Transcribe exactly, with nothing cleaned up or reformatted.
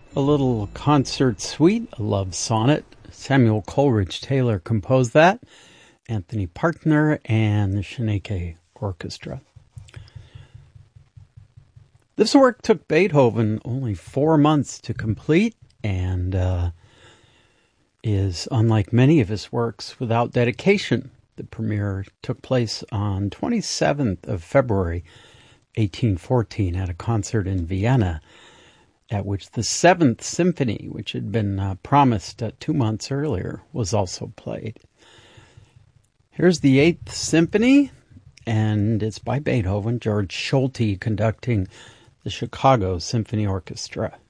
A little concert suite, a love sonnet. Samuel Coleridge Taylor composed that. Anthony Partner and the Shaneke Orchestra. This work took Beethoven only four months to complete and uh, is, unlike many of his works, without dedication. The premiere took place on twenty-seventh of February, eighteen fourteen, at a concert in Vienna, at which the Seventh Symphony, which had been uh, promised uh, two months earlier, was also played. Here's the Eighth Symphony, and it's by Beethoven, George Solti conducting the Chicago Symphony Orchestra.